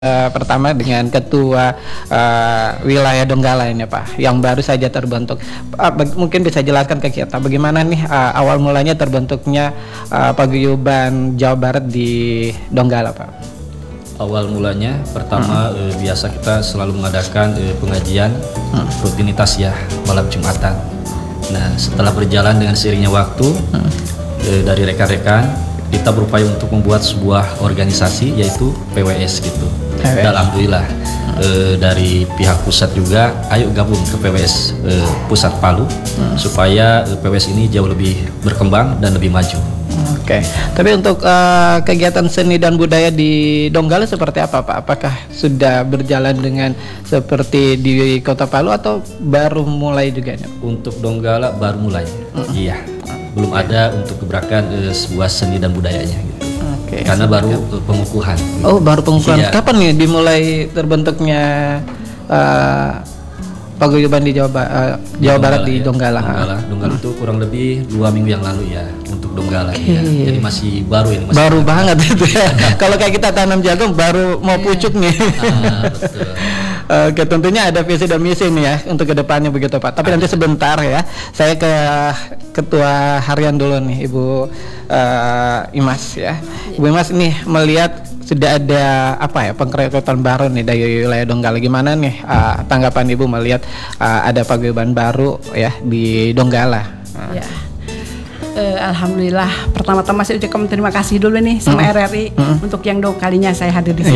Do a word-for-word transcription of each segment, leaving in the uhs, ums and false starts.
Uh, pertama dengan Ketua uh, Wilayah Donggala ini Pak, yang baru saja terbentuk. Uh, bag- mungkin bisa jelaskan ke kita bagaimana nih uh, awal mulanya terbentuknya uh, paguyuban Jawa Barat di Donggala Pak? Awal mulanya pertama hmm. eh, biasa kita selalu mengadakan eh, pengajian hmm. rutinitas ya malam Jumatan. Nah setelah berjalan dengan seiringnya waktu hmm. eh, dari rekan-rekan kita berupaya untuk membuat sebuah organisasi yaitu P W S gitu. Dan alhamdulillah hmm. eh, dari pihak pusat juga ayo gabung ke P W S eh, Pusat Palu hmm. supaya eh, P W S ini jauh lebih berkembang dan lebih maju. Oke, okay. Tapi untuk uh, kegiatan seni dan budaya di Donggala seperti apa Pak? Apakah sudah berjalan dengan seperti di Kota Palu atau baru mulai juga? Untuk Donggala baru mulai, mm. iya, belum ada untuk gebrakan uh, sebuah seni dan budayanya gitu. Okay, karena baru uh, pengukuhan. Oh, baru pengukuhan. Iya. Kapan nih dimulai terbentuknya uh, paguyuban di Jawa, uh, Jawa Donggala, Barat di ya. Donggala? Donggala, Donggala hmm. itu kurang lebih dua minggu yang lalu ya untuk Donggala. Okay. Ya. Jadi masih baru ini. Masih baru banget itu ya. Kalau kayak kita tanam jagung baru mau pucuk nih. Ah, betul. Oke, tentunya ada visi dan misi nih ya untuk kedepannya begitu Pak. Tapi ada. Nanti sebentar ya, saya ke Ketua Harian dulu nih Ibu uh, Imas ya. Ibu Imas nih melihat sudah ada apa ya pengrekrutan baru nih dari wilayah Donggala. Gimana nih uh, tanggapan Ibu melihat uh, ada paguyuban baru ya di Donggala? Uh. Ya. Uh, Alhamdulillah, pertama-tama saya ucapkan terima kasih dulu nih sama mm. R R I mm. untuk yang dua kalinya saya hadir di sini.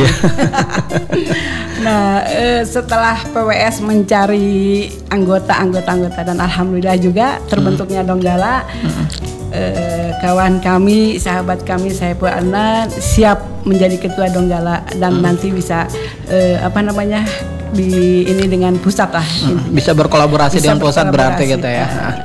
Nah, uh, setelah P W S mencari anggota-anggota-anggota dan alhamdulillah juga terbentuknya mm. Donggala, mm. uh, kawan kami, sahabat kami, saya Saiful Adnan siap menjadi ketua Donggala dan mm. nanti bisa uh, apa namanya di ini dengan pusat lah. Mm. Bisa berkolaborasi bisa dengan pusat berarti gitu ya. Nah.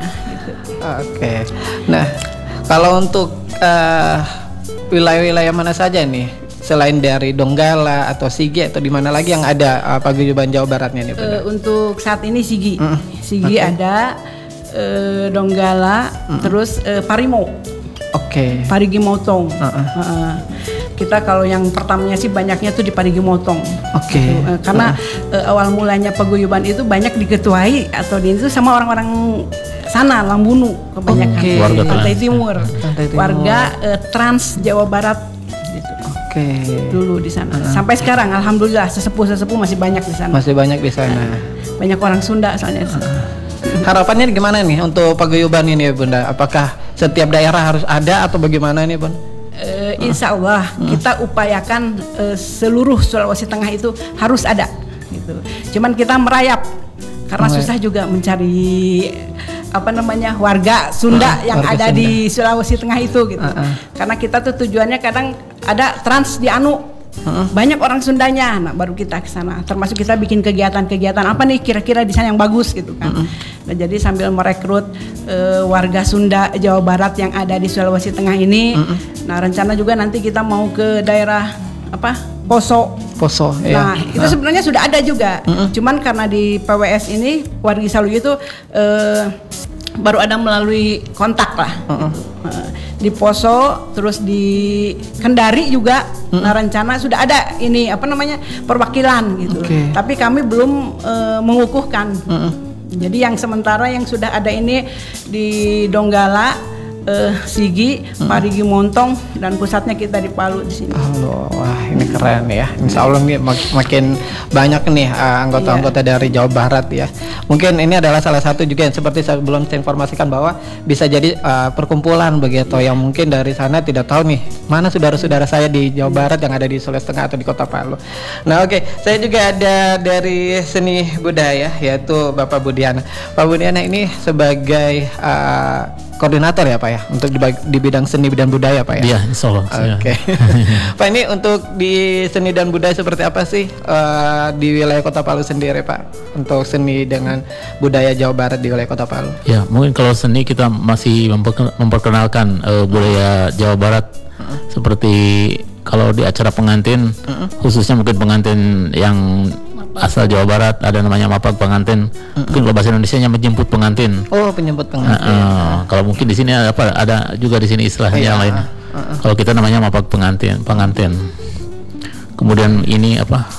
Oke, okay. Nah kalau untuk uh, wilayah-wilayah mana saja nih selain dari Donggala atau Sigi atau di mana lagi yang ada uh, paguyuban Jawa Baratnya nih? Uh, untuk saat ini Sigi, mm. Sigi okay. ada uh, Donggala, mm. terus uh, Parimo, Oke, okay. Parigi Motong. Uh-uh. Uh-uh. Kita kalau yang pertamanya sih banyaknya tuh di Parigi Motong. Oke. Okay. Uh, karena uh. Uh, awal mulanya paguyuban itu banyak diketuai atau di itu sama orang-orang sana Lambunu kebanyakan. Okay. Warga Pantai Timur. Pantai Timur. Warga uh, Trans Jawa Barat gitu. Oke. Okay. Dulu di sana. Uh. Sampai sekarang alhamdulillah sesepuh-sesepuh masih banyak di sana. Masih banyak di sana. Uh, banyak orang Sunda soalnya. Uh. Harapannya gimana nih untuk paguyuban ini Bunda? Apakah setiap daerah harus ada atau bagaimana nih Bun? Uh, insya Allah uh. kita upayakan uh, seluruh Sulawesi Tengah itu harus ada gitu. Cuman kita merayap karena oh, susah ya. juga mencari apa namanya warga Sunda uh, yang warga ada Sunda. Di Sulawesi Tengah itu gitu. Uh, uh. Karena kita tuh tujuannya kadang ada trans di Anu. Uh, uh. Banyak orang Sundanya. Nah, baru kita ke sana. Termasuk kita bikin kegiatan-kegiatan apa nih kira-kira di sana yang bagus gitu kan. Uh, uh. Nah, jadi sambil merekrut uh, warga Sunda Jawa Barat yang ada di Sulawesi Tengah ini. Uh, uh. Nah, rencana juga nanti kita mau ke daerah apa? Poso. Poso. Nah, iya. itu sebenarnya sudah ada juga. Uh, uh. Cuman karena di P W S ini Wargi Saluyu itu uh, baru ada melalui kontak lah. Uh-uh. Uh, di Poso, terus di Kendari juga. Uh-uh. Nah, rencana sudah ada ini apa namanya perwakilan gitu. Okay. Tapi kami belum uh, mengukuhkan. Uh-uh. Jadi yang sementara yang sudah ada ini di Donggala, uh, Sigi, uh-uh. Parigi Montong dan pusatnya kita di Palu di sini. Oh, wah ini keren ya. Insya Allah nih mak- makin banyak nih uh, anggota-anggota iya. dari Jawa Barat ya. Mungkin ini adalah salah satu juga yang seperti saya belum saya informasikan bahwa bisa jadi uh, perkumpulan begitu yang mungkin dari sana tidak tahu nih mana saudara-saudara saya di Jawa Barat yang ada di Sulawesi Tengah atau di Kota Palu. Nah oke, okay. Saya juga ada dari seni budaya yaitu Bapak Budiana. Pak Budiana ini sebagai uh, koordinator ya Pak ya untuk di, di bidang seni dan budaya Pak ya. Iya, insya Allah. Oke. Okay. Pak ini untuk di seni dan budaya seperti apa sih uh, di wilayah Kota Palu sendiri Pak untuk seni dengan budaya Jawa Barat di wilayah Kota Palu? Ya mungkin kalau seni kita masih memperkenalkan uh, budaya Jawa Barat uh-uh. seperti kalau di acara pengantin uh-uh. khususnya mungkin pengantin yang asal Jawa Barat ada namanya mapag pengantin. Mm-mm. Mungkin kalau bahasa Indonesianya menjemput pengantin. Oh, penjemput pengantin. Nah, uh, kalau mungkin di sini ada apa? Ada juga di sini istilahnya yang lain. Uh-uh. Kalau kita namanya mapag pengantin, pengantin. kemudian ini apa